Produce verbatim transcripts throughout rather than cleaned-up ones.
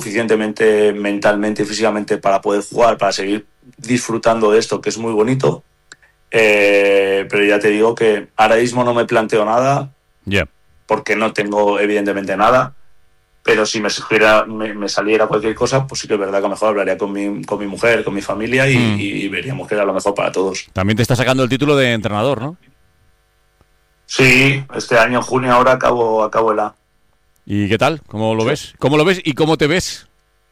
suficientemente mentalmente y físicamente para poder jugar, para seguir disfrutando de esto, que es muy bonito. Eh, pero ya te digo que ahora mismo no me planteo nada, yeah. porque no tengo evidentemente nada, pero si me, surgiera, me, me saliera cualquier cosa, pues sí que es verdad que a lo mejor hablaría con mi, con mi mujer, con mi familia y, mm. y veríamos que era lo mejor para todos. También te está sacando el título de entrenador, ¿no? Sí, este año en junio ahora acabo, acabo el A. ¿Y qué tal? ¿Cómo lo sí. ves? ¿Cómo lo ves y cómo te ves?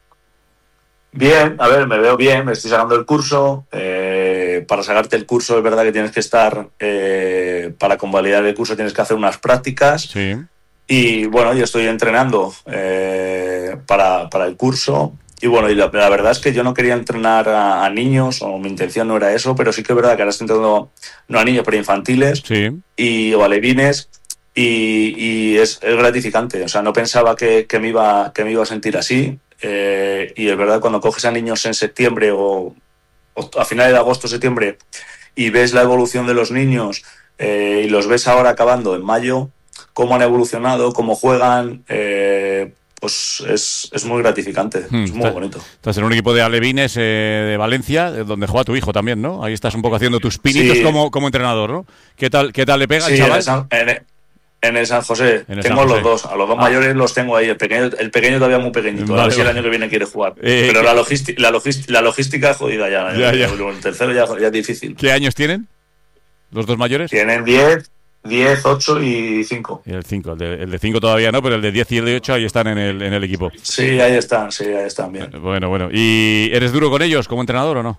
Bien, a ver, me veo bien, me estoy sacando el curso. Eh, para sacarte el curso es verdad que tienes que estar, eh, para convalidar el curso tienes que hacer unas prácticas. Sí. Y bueno, yo estoy entrenando eh, para, para el curso. Y bueno, y la, la verdad es que yo no quería entrenar a, a niños, o mi intención no era eso, pero sí que es verdad que ahora estoy entrenando no a niños, pero infantiles sí. y o alevines. Y, y es, es gratificante. O sea, no pensaba que, que, me iba, que me iba a sentir así. Eh, y es verdad, cuando coges a niños en septiembre o, o a finales de agosto, septiembre, y ves la evolución de los niños eh, y los ves ahora acabando en mayo, cómo han evolucionado, cómo juegan, eh, pues es, es muy gratificante, hmm, es muy está, bonito. Estás en un equipo de alevines eh, de Valencia, donde juega tu hijo también, ¿no? Ahí estás un poco haciendo tus pinitos sí. como, como entrenador, ¿no? ¿Qué tal, qué tal le pega sí, el chaval? En el, San, en, en el San José, en el tengo San José. los dos, a los dos ah. mayores los tengo ahí, el pequeño, el pequeño todavía muy pequeñito, vale, a ver si el año que viene quiere jugar. Eh, Pero la, logística, la, logística, la logística es jodida ya, ya, ya. el tercero ya, ya es difícil. ¿Qué años tienen los dos mayores? Tienen diez, diez, ocho y cinco. Y el cinco, el de cinco todavía no, pero el de diez y el de ocho ahí están en el, en el equipo. Sí, ahí están, sí, ahí están bien. Bueno, bueno. ¿Y eres duro con ellos como entrenador o no?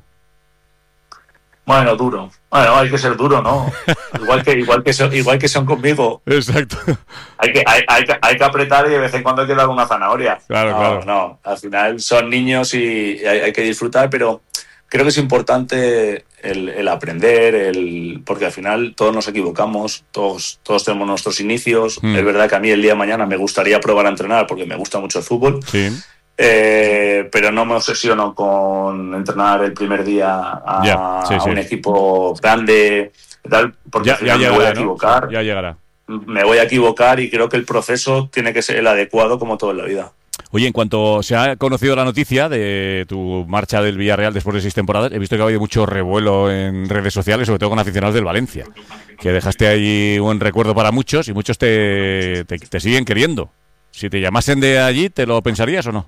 Bueno, duro. Bueno, hay que ser duro, ¿no? Igual que igual que son, igual que son conmigo. Exacto. Hay que hay, hay, hay que apretar y de vez en cuando hay que dar una zanahoria. Claro, no, claro. No, al final son niños y hay, hay que disfrutar, pero creo que es importante el, el aprender, el porque al final todos nos equivocamos, todos todos tenemos nuestros inicios. Mm. Es verdad que a mí el día de mañana me gustaría probar a entrenar porque me gusta mucho el fútbol. Sí. Eh, pero no me obsesiono con entrenar el primer día a, yeah, sí, a sí. un equipo grande, tal, porque ya, al final ya me llegará, voy a equivocar. ¿no? Ya llegará. Me voy a equivocar y creo que el proceso tiene que ser el adecuado como todo en la vida. Oye, en cuanto se ha conocido la noticia de tu marcha del Villarreal después de seis temporadas, he visto que ha habido mucho revuelo en redes sociales, sobre todo con aficionados del Valencia, que dejaste ahí un recuerdo para muchos y muchos te, te, te siguen queriendo. Si te llamasen de allí, ¿te lo pensarías o no?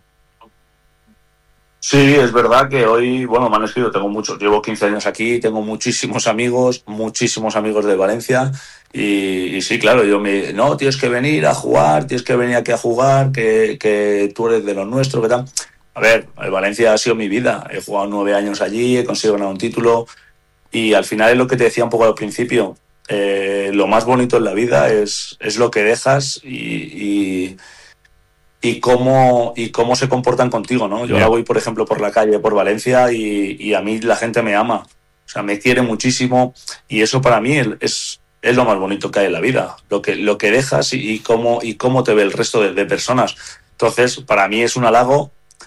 Sí, es verdad que hoy, bueno, me han escrito, tengo muchos, llevo quince años aquí, tengo muchísimos amigos, muchísimos amigos de Valencia y, y sí, claro, yo me, no, tienes que venir a jugar, tienes que venir aquí a jugar, que, que tú eres de los nuestros, ¿qué tal? A ver, el Valencia ha sido mi vida, he jugado nueve años allí, he conseguido ganar un título y al final es lo que te decía un poco al principio, eh, lo más bonito en la vida es, es lo que dejas y... y y cómo y cómo se comportan contigo, ¿no? Yo yeah. ahora voy, por ejemplo, por la calle, por Valencia y, y a mí la gente me ama, o sea, me quiere muchísimo y eso para mí es, es lo más bonito que hay en la vida, lo que, lo que dejas y, y, cómo, y cómo te ve el resto de, de personas. Entonces, para mí es un halago.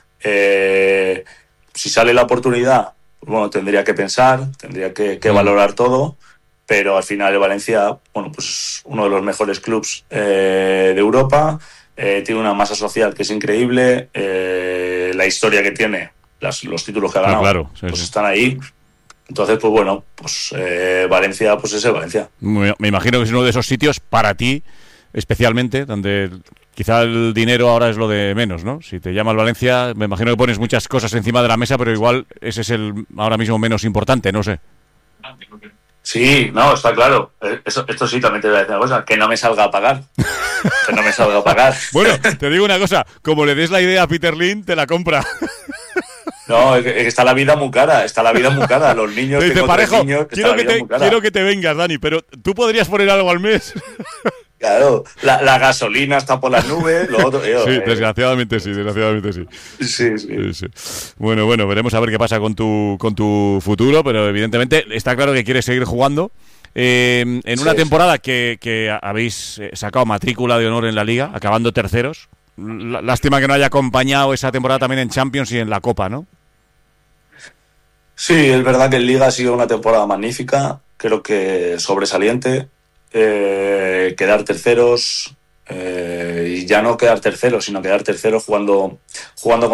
Eh, si sale la oportunidad, pues bueno, tendría que pensar, tendría que, que mm. valorar todo, pero al final el Valencia, bueno, pues es uno de los mejores clubs eh, de Europa. Eh, tiene una masa social que es increíble, eh, la historia que tiene, las, los títulos que ha ganado, ah, claro, sí, pues sí. están ahí. Entonces, pues bueno, pues eh, Valencia, pues es el Valencia. Me, me imagino que es uno de esos sitios para ti, especialmente, donde quizá el dinero ahora es lo de menos, ¿no? Si te llama el Valencia, me imagino que pones muchas cosas encima de la mesa, pero igual ese es el ahora mismo menos importante, no sé. Sí, no, está claro. Eso, esto sí, también te voy a decir una cosa, que no me salga a pagar. Que no me salga a pagar. Bueno, te digo una cosa, como le des la idea a Peter Lim, te la compra. No, es que está la vida muy cara, está la vida muy cara. Los niños, te dice, tengo Parejo, tres niños, quiero, que te, quiero que te vengas, Dani, pero tú podrías poner algo al mes. Claro, la, la gasolina está por las nubes, lo otro... Yo, sí, eh. desgraciadamente sí, desgraciadamente sí. Sí, sí. sí, sí. Bueno, bueno, veremos a ver qué pasa con tu, con tu futuro, pero evidentemente está claro que quieres seguir jugando. Eh, en una sí, temporada sí. Que, que habéis sacado matrícula de honor en la Liga, acabando terceros. Lástima que no haya acompañado esa temporada también en Champions y en la Copa, ¿no? Sí, es verdad que en Liga ha sido una temporada magnífica, creo que sobresaliente. Eh, quedar terceros, Eh, y ya no quedar tercero, sino quedar tercero jugando, jugando con